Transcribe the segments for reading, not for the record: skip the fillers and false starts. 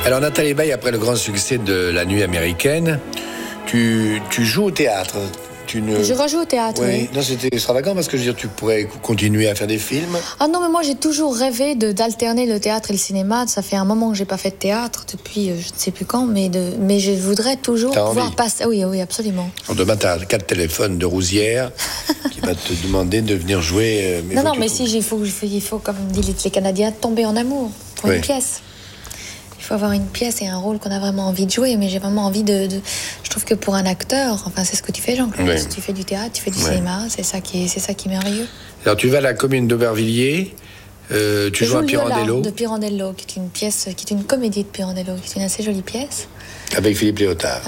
Alors Nathalie Baye, après le grand succès de La Nuit américaine, tu joues au théâtre. Je rejoue au théâtre, oui. Non, c'était extravagant parce que je veux dire, tu pourrais continuer à faire des films. Ah non, mais moi j'ai toujours rêvé d'alterner le théâtre et le cinéma. Ça fait un moment que j'ai pas fait de théâtre, depuis je ne sais plus quand, mais je voudrais toujours pouvoir passer. Oui, absolument. Alors demain, tu as 4 téléphones de Rousière qui va te demander de venir jouer. Non, mais si, il faut, comme disent les Canadiens, tomber en amour pour une pièce. Il faut avoir une pièce et un rôle qu'on a vraiment envie de jouer, mais j'ai vraiment envie je trouve que pour un acteur, enfin c'est ce que tu fais, Jean-Claude, tu fais du théâtre, tu fais du cinéma, c'est ça qui est merveilleux. Alors tu vas à la commune d'Aubervilliers, tu joues à Pirandello. De Pirandello, qui est une pièce, qui est une comédie de Pirandello, qui est une assez jolie pièce. Avec Philippe Léotard.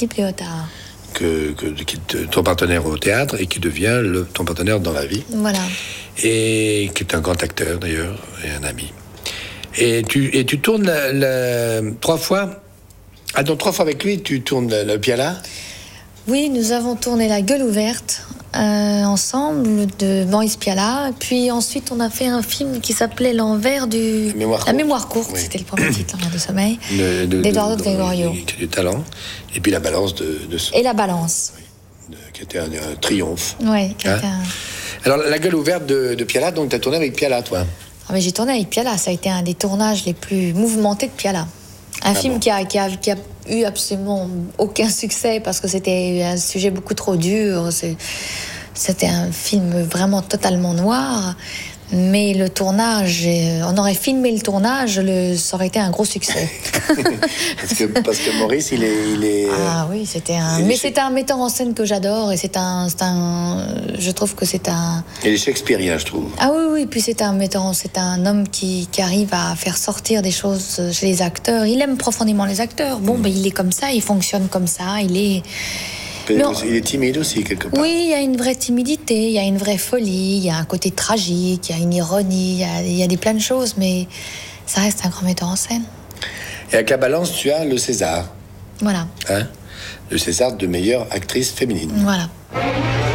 Qui est ton partenaire au théâtre et qui devient ton partenaire dans la vie. Voilà. Et qui est un grand acteur d'ailleurs, et un ami. Et tu tournes 3 fois. Ah, donc 3 fois avec lui, tu tournes le Piala. Oui, nous avons tourné La Gueule ouverte ensemble de Maurice Piala. Puis ensuite, on a fait un film qui s'appelait L'envers du... La mémoire courte, oui. C'était le premier titre, de sommeil, d'Edoardo Gregorio. Qui a du talent. Et puis La balance de Et La balance. Oui, qui était un triomphe. Oui, qui était un... Alors, La Gueule ouverte de Piala, donc tu as tourné avec Piala, toi. Ah, mais j'ai tourné avec Piala, ça a été un des tournages les plus mouvementés de Piala. Un film qui a eu absolument aucun succès parce que c'était un sujet beaucoup trop dur. C'était un film vraiment totalement noir. Mais le tournage, on aurait filmé le tournage, ça aurait été un gros succès. parce que Maurice, il est... Ah oui, c'était un metteur en scène que j'adore et je trouve que c'est un... Il est shakespearien, je trouve. Ah oui, puis c'est un homme qui arrive à faire sortir des choses chez les acteurs. Il aime profondément les acteurs. Bon, il est comme ça, il fonctionne comme ça, il est timide aussi, quelque part. Oui, il y a une vraie timidité, il y a une vraie folie, il y a un côté tragique, il y a une ironie, il y a plein de choses, mais ça reste un grand metteur en scène. Et avec La balance, tu as le César. Voilà. Le César de meilleure actrice féminine. Voilà.